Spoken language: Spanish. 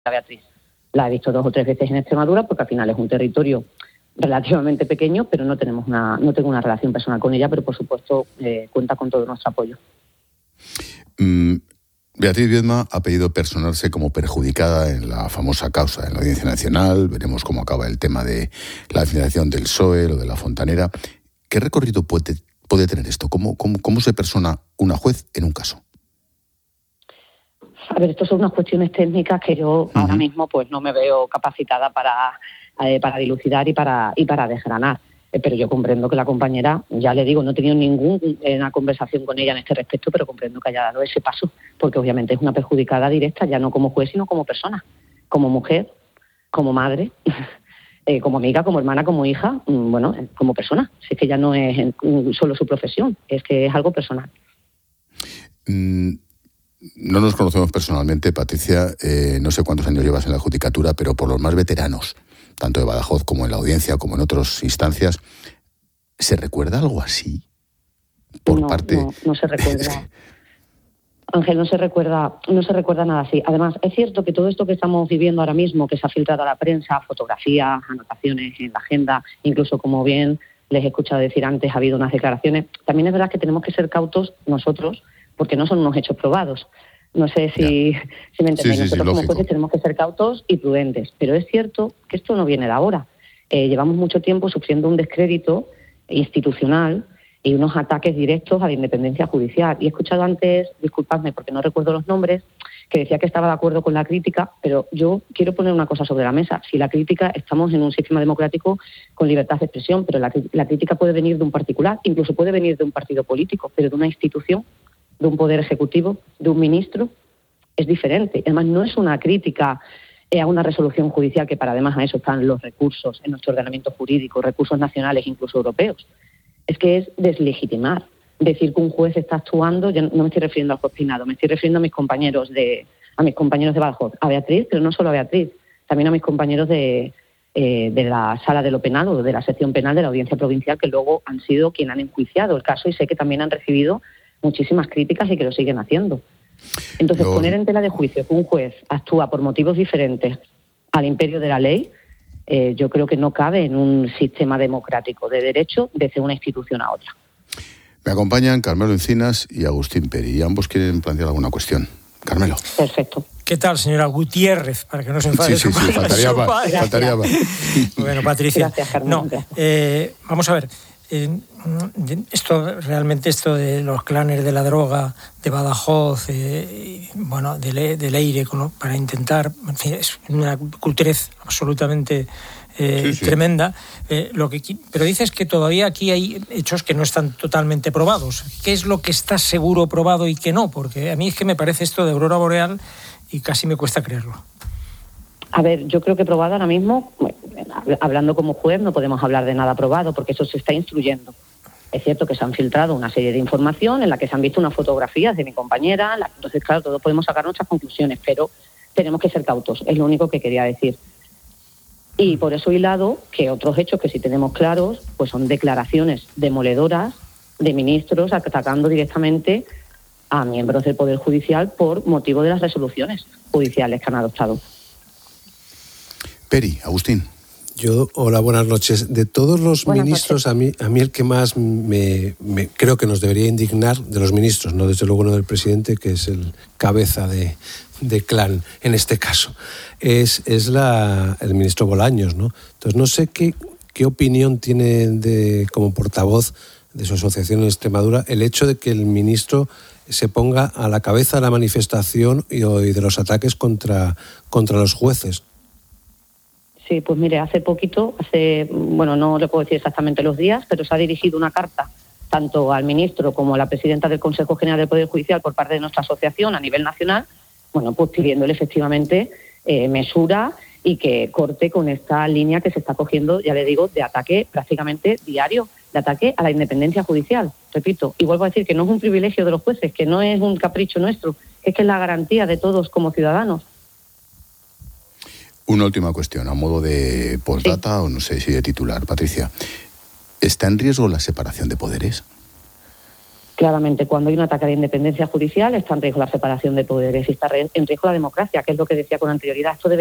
Beatriz. La he visto 2 o 3 veces en Extremadura porque al final es un territorio relativamente pequeño, pero no tengo una relación personal con ella, pero por supuesto cuenta con todo nuestro apoyo. Beatriz Viedma ha pedido personarse como perjudicada en la famosa causa en la Audiencia Nacional. Veremos cómo acaba el tema de la financiación del PSOE o de la Fontanera. ¿Qué recorrido puede tener esto? ¿Cómo se persona una juez en un caso? A ver, estas son unas cuestiones técnicas que yo ahora mismo pues no me veo capacitada para dilucidar y para desgranar. Pero yo comprendo que la compañera, ya le digo, no he tenido ninguna conversación con ella en este respecto, pero comprendo que haya dado ese paso, porque obviamente es una perjudicada directa, ya no como juez, sino como persona, como mujer, como madre, como amiga, como hermana, como hija, como persona. Si es que ya no es solo su profesión, es que es algo personal. No nos conocemos personalmente, Patricia, no sé cuántos años llevas en la judicatura, pero por los más veteranos, tanto de Badajoz como en la Audiencia, como en otras instancias, ¿se recuerda algo así? No se recuerda. Ángel, no se recuerda nada así. Además, es cierto que todo esto que estamos viviendo ahora mismo, que se ha filtrado a la prensa, fotografías, anotaciones en la agenda, incluso, como bien les he escuchado decir antes, ha habido unas declaraciones. También es verdad que tenemos que ser cautos nosotros, porque no son unos hechos probados. No sé si me entendéis. Nosotros como jueces tenemos que ser cautos y prudentes. Pero es cierto que esto no viene de ahora. Llevamos mucho tiempo sufriendo un descrédito institucional y unos ataques directos a la independencia judicial. Y he escuchado antes, disculpadme porque no recuerdo los nombres, que decía que estaba de acuerdo con la crítica, pero yo quiero poner una cosa sobre la mesa. Si la crítica, estamos en un sistema democrático con libertad de expresión, pero la crítica puede venir de un particular, incluso puede venir de un partido político, pero de una institución, de un poder ejecutivo, de un ministro, es diferente. Además, no es una crítica a una resolución judicial, que para además a eso están los recursos en nuestro ordenamiento jurídico, recursos nacionales, incluso europeos. Es que es deslegitimar. Decir que un juez está actuando, yo no me estoy refiriendo al juez Peinado, me estoy refiriendo a mis compañeros de Badajoz, a Beatriz, pero no solo a Beatriz, también a mis compañeros de la sala de lo penal o de la sección penal de la Audiencia Provincial, que luego han sido quienes han enjuiciado el caso, y sé que también han recibido muchísimas críticas y que lo siguen haciendo. Entonces, poner en tela de juicio que un juez actúa por motivos diferentes al imperio de la ley, yo creo que no cabe en un sistema democrático de derecho desde una institución a otra. Me acompañan Carmelo Encinas y Agustín Peri, y ambos quieren plantear alguna cuestión. Carmelo. Perfecto. ¿Qué tal, señora Gutiérrez? Para que no se enfade. Sí, faltaría más. Bueno, Patricia. Gracias, Carmelo. Vamos a ver. Esto de los clanes de la droga de Badajoz, de Leire, para intentar, en fin, es una culturez absolutamente tremenda. Pero dices que todavía aquí hay hechos que no están totalmente probados. ¿Qué es lo que está seguro probado y qué no? Porque a mí es que me parece esto de aurora boreal y casi me cuesta creerlo. A ver, yo creo que probado ahora mismo, hablando como juez, no podemos hablar de nada probado porque eso se está instruyendo. Es cierto que se han filtrado una serie de información en la que se han visto unas fotografías de mi compañera, entonces claro, todos podemos sacar nuestras conclusiones, pero tenemos que ser cautos, es lo único que quería decir. Y por eso he hilado que otros hechos que sí tenemos claros, pues son declaraciones demoledoras de ministros atacando directamente a miembros del Poder Judicial por motivo de las resoluciones judiciales que han adoptado. Peri, Agustín. Hola, buenas noches. De todos los ministros, a mí el que más me creo que nos debería indignar, de los ministros, no desde luego no del presidente, que es el cabeza de clan en este caso, es el ministro Bolaños, ¿no? Entonces no sé qué opinión tiene como portavoz de su asociación en Extremadura el hecho de que el ministro se ponga a la cabeza de la manifestación y de los ataques contra los jueces. Sí, pues mire, hace poquito, no le puedo decir exactamente los días, pero se ha dirigido una carta tanto al ministro como a la presidenta del Consejo General del Poder Judicial por parte de nuestra asociación a nivel nacional, pues pidiéndole efectivamente mesura y que corte con esta línea que se está cogiendo, ya le digo, de ataque prácticamente diario, de ataque a la independencia judicial. Repito, y vuelvo a decir que no es un privilegio de los jueces, que no es un capricho nuestro, es que es la garantía de todos como ciudadanos. Una última cuestión, a modo de postdata o no sé si de titular. Patricia, ¿está en riesgo la separación de poderes? Claramente, cuando hay un ataque a la independencia judicial está en riesgo la separación de poderes y está en riesgo la democracia, que es lo que decía con anterioridad. Esto debe